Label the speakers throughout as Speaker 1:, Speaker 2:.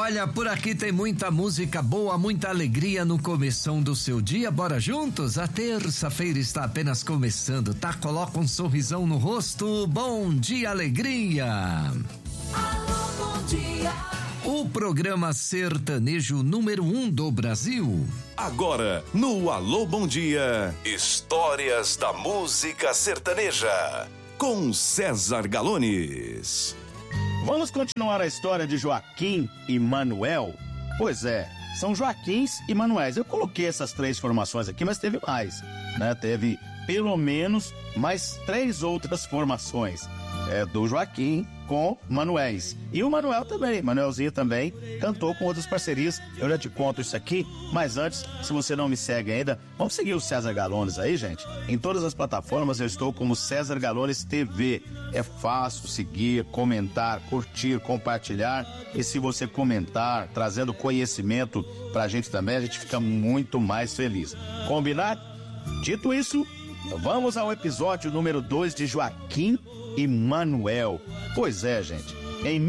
Speaker 1: Olha, por aqui tem muita música boa, muita alegria no começão do seu dia. Bora juntos? A terça-feira está apenas começando, tá? Coloca um sorrisão no rosto. Bom dia, alegria.
Speaker 2: Alô, bom dia.
Speaker 1: O programa sertanejo número 1 do Brasil.
Speaker 3: Agora, no Alô Bom Dia, histórias da música sertaneja, com César Galones.
Speaker 4: Vamos continuar a história de Joaquim e Manuel? Pois é, são Joaquins e Manuéis. Eu coloquei essas 3 formações aqui, mas teve mais, né? Teve pelo menos mais 3 outras formações do Joaquim com Manuéis. E o Manuel também, Manuelzinho também cantou com outras parcerias. Eu já te conto isso aqui, mas antes, se você não me segue ainda, vamos seguir o César Galones aí, gente. Em todas as plataformas eu estou como César Galones TV. É fácil seguir, comentar, curtir, compartilhar. E se você comentar, trazendo conhecimento pra gente também, a gente fica muito mais feliz. Combinado? Dito isso, vamos ao episódio número 2 de Joaquim e Manuel. Pois é, gente. Em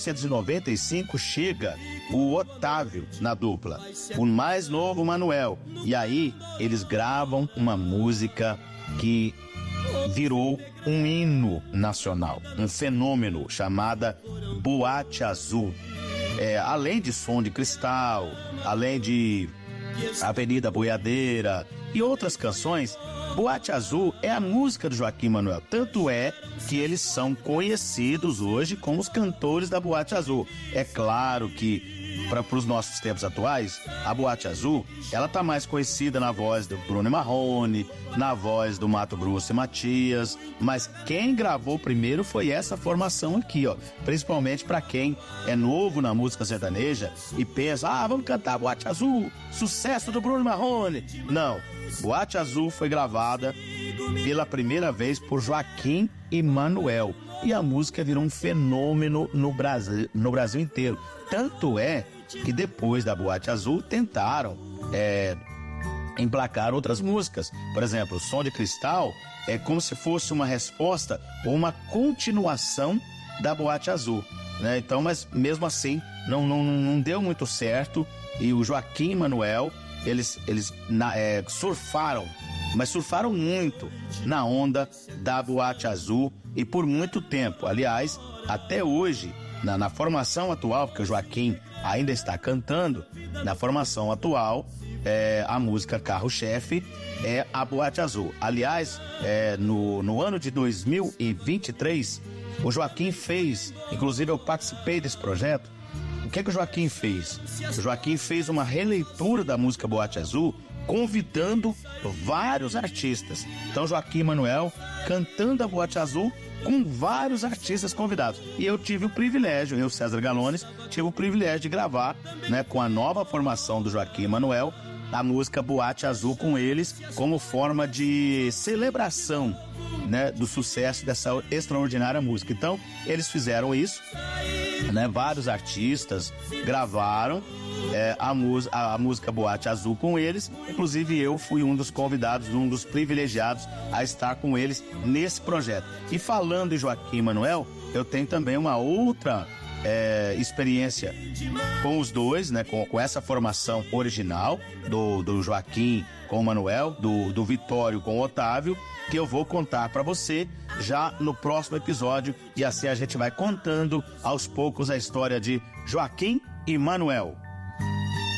Speaker 4: 1995 chega o Otávio na dupla, o mais novo Manuel. E aí eles gravam uma música que virou um hino nacional, um fenômeno, chamada Boate Azul. Além de Som de Cristal, além de Avenida Boiadeira e outras canções, Boate Azul é a música do Joaquim e Manuel. Tanto é que eles são conhecidos hoje como os cantores da Boate Azul. É claro que, para os nossos tempos atuais, a Boate Azul, ela tá mais conhecida na voz do Bruno e Marrone, na voz do Mato Grosso e Matias, mas quem gravou primeiro foi essa formação aqui, ó. Principalmente para quem é novo na música sertaneja e pensa, vamos cantar Boate Azul, sucesso do Bruno e Marrone. Não, Boate Azul foi gravada pela primeira vez por Joaquim e Manuel. E a música virou um fenômeno no Brasil inteiro. Tanto é que depois da Boate Azul tentaram emplacar outras músicas. Por exemplo, Som de Cristal é como se fosse uma resposta ou uma continuação da Boate Azul, né? Então, mas mesmo assim não deu muito certo. E o Joaquim e Manuel eles surfaram, mas surfaram muito na onda da Boate Azul e por muito tempo. Aliás, até hoje, na formação atual, porque o Joaquim ainda está cantando, na formação atual, a música carro-chefe é a Boate Azul. Aliás, no ano de 2023, o Joaquim fez, inclusive eu participei desse projeto. O que o Joaquim fez? O Joaquim fez uma releitura da música Boate Azul, convidando vários artistas. Então, Joaquim e Manuel cantando a Boate Azul com vários artistas convidados. E eu tive o privilégio, eu, César Galones, tive o privilégio de gravar, né, com a nova formação do Joaquim e Manuel, a música Boate Azul com eles, como forma de celebração, né, do sucesso dessa extraordinária música. Então, eles fizeram isso, né, vários artistas gravaram a música Boate Azul com eles. Inclusive eu fui um dos convidados, um dos privilegiados a estar com eles nesse projeto. E falando em Joaquim e Manuel, eu tenho também uma outra experiência com os dois, né, com essa formação original do Joaquim com o Manuel, do Vitório com o Otávio, que eu vou contar para você já no próximo episódio, e assim a gente vai contando aos poucos a história de Joaquim e Manuel.